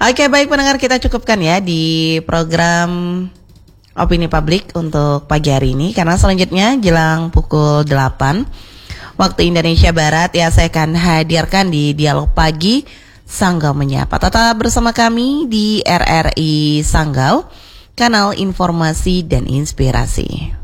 Oke, baik pendengar, kita cukupkan ya di program Opini Publik untuk pagi hari ini, karena selanjutnya jelang pukul 8 waktu Indonesia Barat ya saya akan hadirkan di Dialog Pagi Sanggau Menyapa. Tetap bersama kami di RRI Sanggau, kanal informasi dan inspirasi.